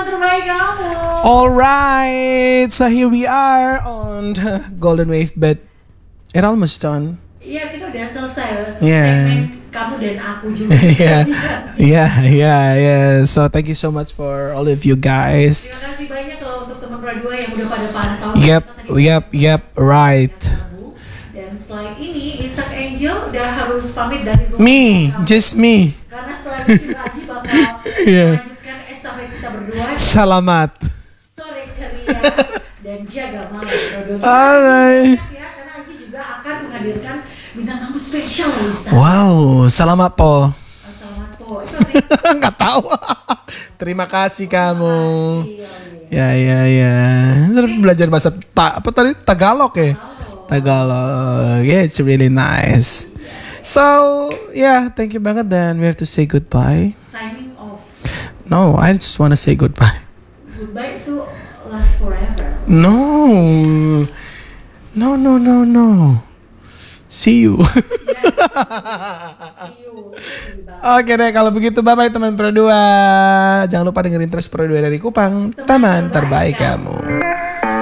terbaik kamu. Alright, so here we are on the Golden Wave, but it almost done. Iya, kita udah selesai. Yeah. Segmen kamu dan aku juga. Yeah. So thank you so much for all of you guys. Terima kasih banyak loh untuk teman Pro 2 yang udah pada pantau. Yep, right. Dan setelah ini, Instant Angel udah harus pamit dari rumah. Just me. Karena selanjutnya Aji bakal melanjutkan estafet kita berdua. Salamat. Sore ceria dan jaga malam Pro 2. Alright. Ya, karena Aji juga akan menghadirkan bintang tamu spesial Lisa. Wow, salamat po. Selamat po. Nggak tahu. Terima kasih kamu. Ya. Terus belajar bahasa apa tadi Tagalog ya? Tagalog. Yeah, it's really nice. So, yeah, thank you banget dan we have to say goodbye. Signing off. No, I just want to say goodbye. Goodbye to last forever. No. See you. Yes. See you. Oke deh, kalau begitu bye-bye teman Pro 2. Jangan lupa dengerin terus Pro 2 dari Kupang, teman terbaik kamu.